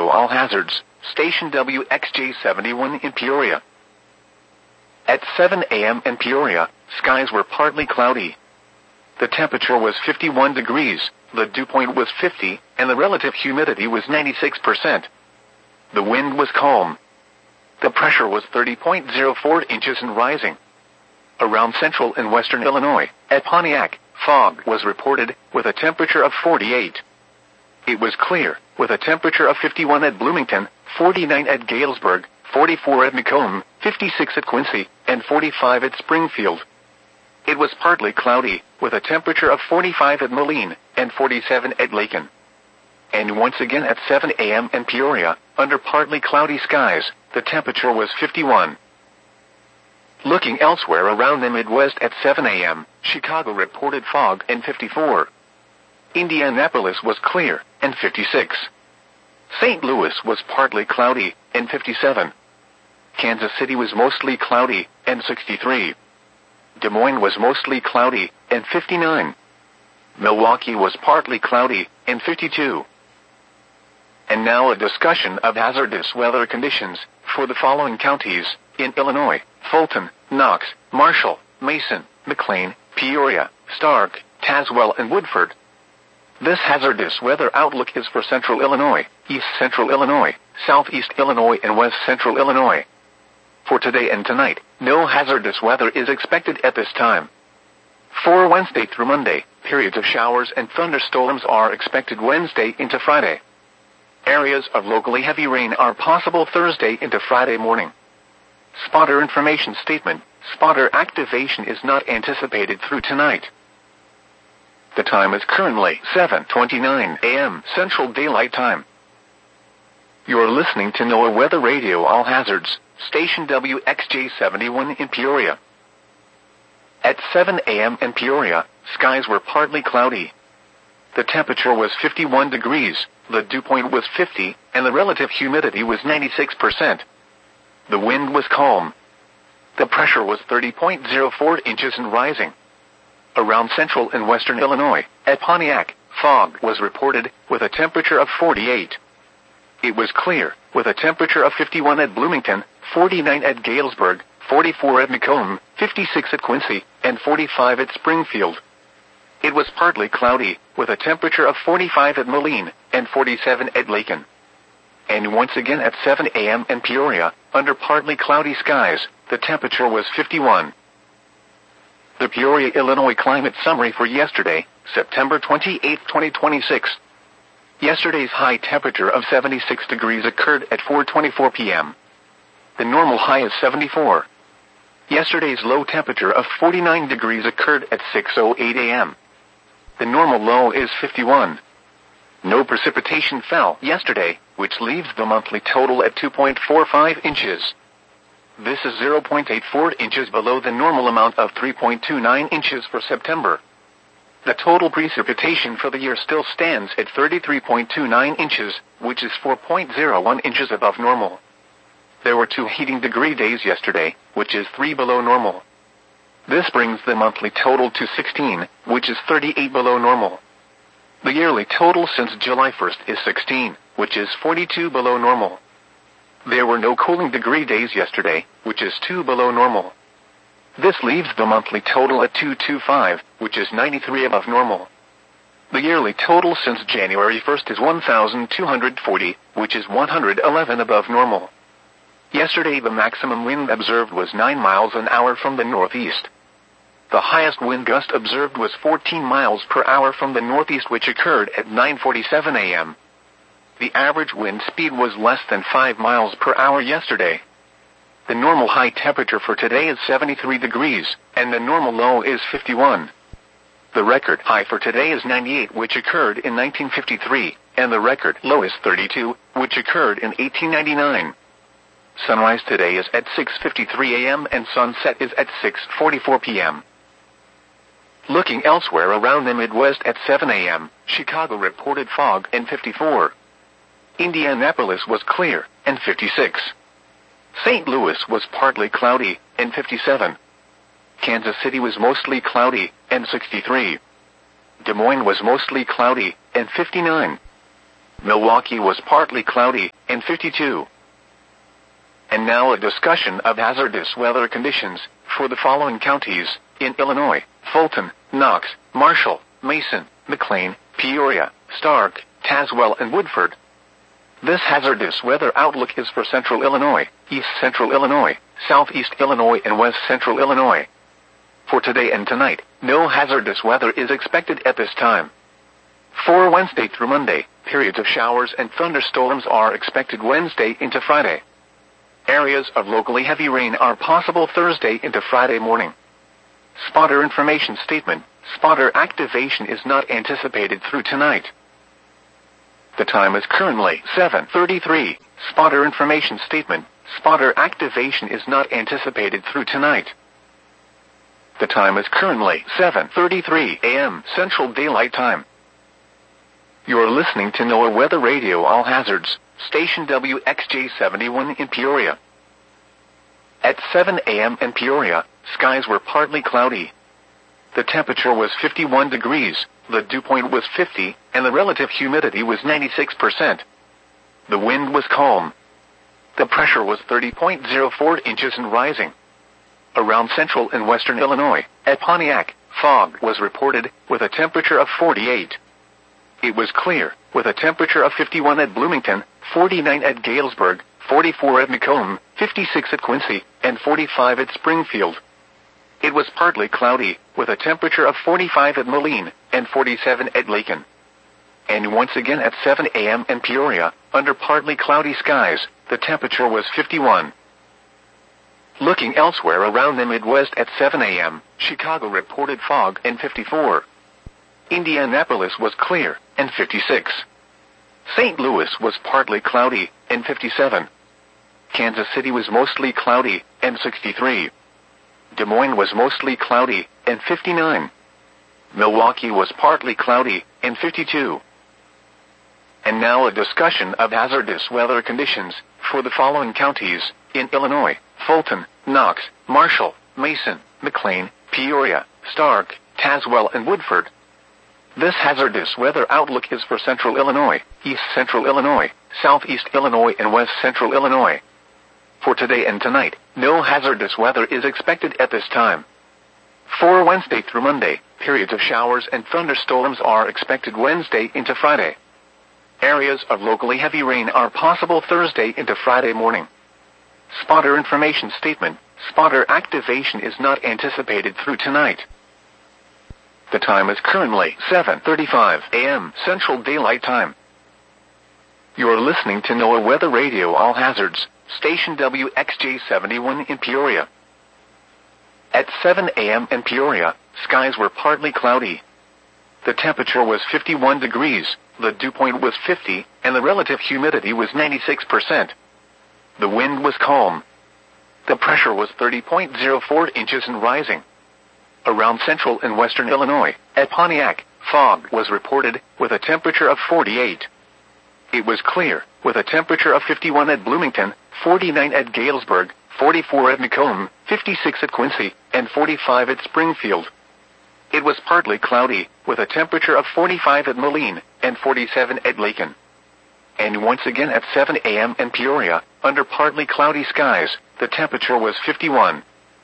Radio All Hazards, station WXJ71 in Peoria. At 7 a.m. in Peoria, skies were partly cloudy. The temperature was 51 degrees, the dew point was 50, and the relative humidity was 96%. The wind was calm. The pressure was 30.04 inches and rising. Around central and western Illinois, at Pontiac, fog was reported, with a temperature of 48. It was clear, with a temperature of 51 at Bloomington, 49 at Galesburg, 44 at Macomb, 56 at Quincy, and 45 at Springfield. It was partly cloudy, with a temperature of 45 at Moline, and 47 at Lakin. And once again at 7 a.m. in Peoria, under partly cloudy skies, the temperature was 51. Looking elsewhere around the Midwest at 7 a.m., Chicago reported fog and 54. Indianapolis was clear, and 56. St. Louis was partly cloudy, and 57. Kansas City was mostly cloudy, and 63. Des Moines was mostly cloudy, and 59. Milwaukee was partly cloudy, and 52. And now a discussion of hazardous weather conditions for the following counties in Illinois: Fulton, Knox, Marshall, Mason, McLean, Peoria, Stark, Tazewell, and Woodford. This hazardous weather outlook is for Central Illinois, East Central Illinois, Southeast Illinois, and West Central Illinois. For today and tonight, no hazardous weather is expected at this time. For Wednesday through Monday, periods of showers and thunderstorms are expected Wednesday into Friday. Areas of locally heavy rain are possible Thursday into Friday morning. Spotter information statement: spotter activation is not anticipated through tonight. The time is currently 7:29 a.m. Central Daylight Time. You're listening to NOAA Weather Radio All Hazards, station WXJ71 in Peoria. At 7 a.m. in Peoria, skies were partly cloudy. The temperature was 51 degrees, the dew point was 50, and the relative humidity was 96%. The wind was calm. The pressure was 30.04 inches and rising. Around central and western Illinois, at Pontiac, fog was reported, with a temperature of 48. It was clear, with a temperature of 51 at Bloomington, 49 at Galesburg, 44 at Macomb, 56 at Quincy, and 45 at Springfield. It was partly cloudy, with a temperature of 45 at Moline, and 47 at Lakin. And once again at 7 a.m. in Peoria, under partly cloudy skies, the temperature was 51. The Peoria, Illinois climate summary for yesterday, September 28, 2026. Yesterday's high temperature of 76 degrees occurred at 4:24 p.m. The normal high is 74. Yesterday's low temperature of 49 degrees occurred at 6:08 a.m. The normal low is 51. No precipitation fell yesterday, which leaves the monthly total at 2.45 inches. This is 0.84 inches below the normal amount of 3.29 inches for September. The total precipitation for the year still stands at 33.29 inches, which is 4.01 inches above normal. There were 2 heating degree days yesterday, which is 3 below normal. This brings the monthly total to 16, which is 38 below normal. The yearly total since July 1st is 16, which is 42 below normal. There were no cooling degree days yesterday, which is 2 below normal. This leaves the monthly total at 225, which is 93 above normal. The yearly total since January 1st is 1,240, which is 111 above normal. Yesterday the maximum wind observed was 9 miles an hour from the northeast. The highest wind gust observed was 14 miles per hour from the northeast, which occurred at 9:47 a.m. The average wind speed was less than 5 miles per hour yesterday. The normal high temperature for today is 73 degrees, and the normal low is 51. The record high for today is 98, which occurred in 1953, and the record low is 32, which occurred in 1899. Sunrise today is at 6:53 a.m. and sunset is at 6:44 p.m. Looking elsewhere around the Midwest at 7 a.m., Chicago reported fog and 54. Indianapolis was clear, and 56. St. Louis was partly cloudy, and 57. Kansas City was mostly cloudy, and 63. Des Moines was mostly cloudy, and 59. Milwaukee was partly cloudy, and 52. And now a discussion of hazardous weather conditions for the following counties in Illinois: Fulton, Knox, Marshall, Mason, McLean, Peoria, Stark, Tazewell, and Woodford. This hazardous weather outlook is for Central Illinois, East Central Illinois, Southeast Illinois, and West Central Illinois. For today and tonight, no hazardous weather is expected at this time. For Wednesday through Monday, periods of showers and thunderstorms are expected Wednesday into Friday. Areas of locally heavy rain are possible Thursday into Friday morning. Spotter information statement: spotter activation is not anticipated through tonight. The time is currently 7:33. Spotter information statement: spotter activation is not anticipated through tonight. The time is currently 7:33 a.m. Central Daylight Time. You're listening to NOAA Weather Radio All Hazards, station WXJ71 in Peoria. At 7 a.m. in Peoria, skies were partly cloudy. The temperature was 51 degrees, the dew point was 50, and the relative humidity was 96%. The wind was calm. The pressure was 30.04 inches and rising. Around central and western Illinois, at Pontiac, fog was reported, with a temperature of 48. It was clear, with a temperature of 51 at Bloomington, 49 at Galesburg, 44 at Macomb, 56 at Quincy, and 45 at Springfield. It was partly cloudy, with a temperature of 45 at Moline, and 47 at Lakin. And once again at 7 a.m. in Peoria, under partly cloudy skies, the temperature was 51. Looking elsewhere around the Midwest at 7 a.m., Chicago reported fog and 54. Indianapolis was clear, and 56. St. Louis was partly cloudy, and 57. Kansas City was mostly cloudy, and 63. Des Moines was mostly cloudy, and 59. Milwaukee was partly cloudy, and 52. And now a discussion of hazardous weather conditions for the following counties in Illinois: Fulton, Knox, Marshall, Mason, McLean, Peoria, Stark, Tazewell, and Woodford. This hazardous weather outlook is for Central Illinois, East Central Illinois, Southeast Illinois, and West Central Illinois. For today and tonight, no hazardous weather is expected at this time. For Wednesday through Monday, periods of showers and thunderstorms are expected Wednesday into Friday. Areas of locally heavy rain are possible Thursday into Friday morning. Spotter information statement: spotter activation is not anticipated through tonight. The time is currently 7:35 a.m. Central Daylight Time. You're listening to NOAA Weather Radio All Hazards, station WXJ71 in Peoria. At 7 a.m. in Peoria, skies were partly cloudy. The temperature was 51 degrees, the dew point was 50, and the relative humidity was 96%. The wind was calm. The pressure was 30.04 inches and rising. Around central and western Illinois, at Pontiac, fog was reported, with a temperature of 48. It was clear, with a temperature of 51 at Bloomington, 49 at Galesburg, 44 at Macomb, 56 at Quincy, and 45 at Springfield. It was partly cloudy, with a temperature of 45 at Moline, and 47 at Lakin. And once again at 7 a.m. in Peoria, under partly cloudy skies, the temperature was 51.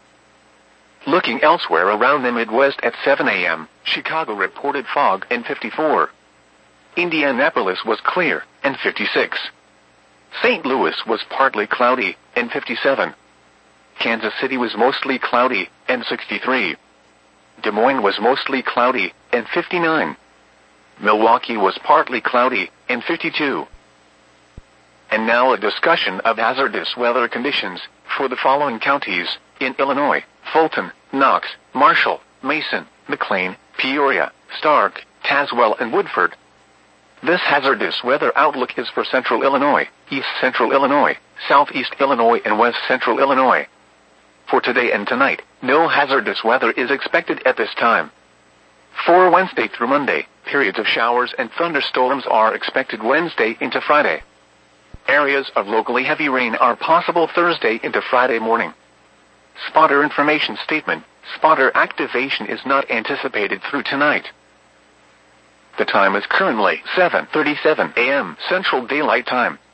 Looking elsewhere around the Midwest at 7 a.m., Chicago reported fog and 54. Indianapolis was clear, and 56. St. Louis was partly cloudy, and 57. Kansas City was mostly cloudy, and 63. Des Moines was mostly cloudy, and 59. Milwaukee was partly cloudy, and 52. And now a discussion of hazardous weather conditions for the following counties in Illinois: Fulton, Knox, Marshall, Mason, McLean, Peoria, Stark, Tazewell, and Woodford. This hazardous weather outlook is for Central Illinois, East Central Illinois, Southeast Illinois, and West Central Illinois. For today and tonight, no hazardous weather is expected at this time. For Wednesday through Monday, periods of showers and thunderstorms are expected Wednesday into Friday. Areas of locally heavy rain are possible Thursday into Friday morning. Spotter information statement: spotter activation is not anticipated through tonight. The time is currently 7:37 a.m. Central Daylight Time.